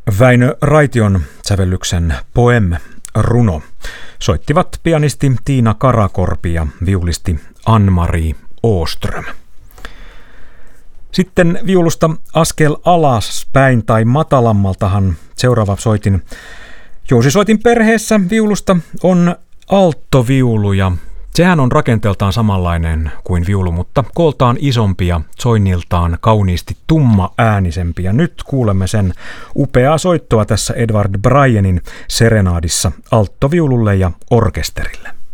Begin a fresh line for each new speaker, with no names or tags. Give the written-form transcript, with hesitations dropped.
Väinö Raition sävellyksen Poem-runo soittivat pianisti Tiina Karakorpi ja viulisti Ann-Mari Åström. Sitten viulusta askel alaspäin tai matalammaltahan seuraava soitin jousisoitin perheessä viulusta on alttoviulu ja sehän on rakenteeltaan samanlainen kuin viulu, mutta kooltaan isompi ja soinniltaan kauniisti tumma äänisempi. Ja nyt kuulemme sen upeaa soittoa tässä Edward Bryanin serenaadissa alttoviululle ja orkesterille.